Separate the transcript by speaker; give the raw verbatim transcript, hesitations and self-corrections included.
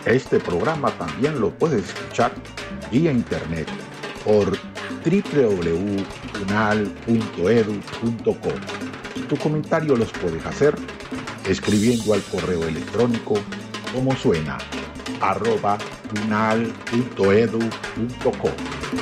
Speaker 1: Este programa también lo puedes escuchar vía internet por doble u doble u doble u punto unal punto edu punto co. Tu comentario los puedes hacer escribiendo al correo electrónico como suena, arroba unal punto edu punto co.